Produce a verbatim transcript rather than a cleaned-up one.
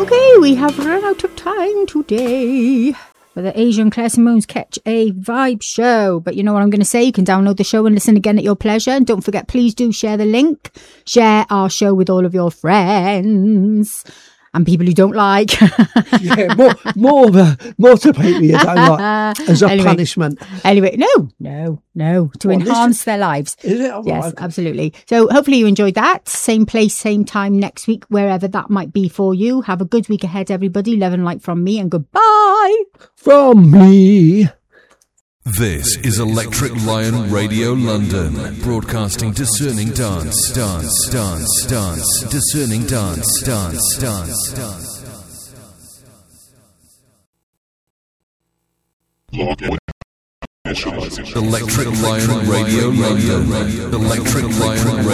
Okay, we have run out of time today for the Asian Claire Simone's Catch a Vibe show. But you know what I'm going to say? You can download the show and listen again at your pleasure. And don't forget, please do share the link. Share our show with all of your friends. And people who don't like. yeah, more, more, uh, more to people you don't like as a anyway, punishment. Anyway, no, no, no, to What, enhance this, their lives. Is it? Oh, yes, okay. absolutely. So hopefully you enjoyed that. Same place, same time next week, wherever that might be for you. Have a good week ahead, everybody. Love and light from me, and goodbye. From me. This is Electric Lion Radio London, broadcasting discerning dance, dance, dance, dance, discerning dance, dance, dance, dance. Electric Lion Radio London, Electric Lion Radio.